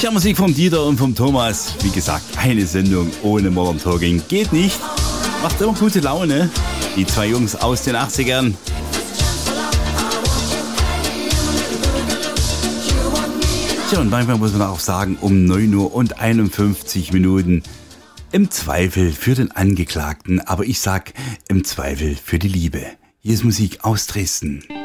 Ja, Musik vom Dieter und vom Thomas. Wie gesagt, eine Sendung ohne Modern Talking geht nicht. Macht immer gute Laune. Die zwei Jungs aus den 80ern. Tja, und manchmal muss man auch sagen, um 9 Uhr und 51 Minuten. Im Zweifel für den Angeklagten, aber ich sag im Zweifel für die Liebe. Hier ist Musik aus Dresden.